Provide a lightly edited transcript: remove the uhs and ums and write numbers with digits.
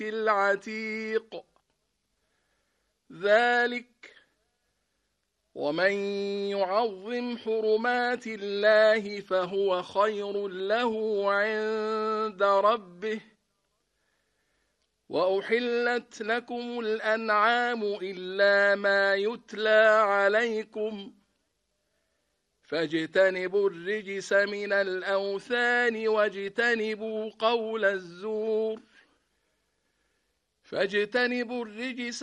العتيق. ذلك ومن يعظم حرمات الله فهو خير له عند ربه. وأحلت لكم الأنعام إلا ما يتلى عليكم فاجتنبوا الرجس من الأوثان واجتنبوا قول الزور.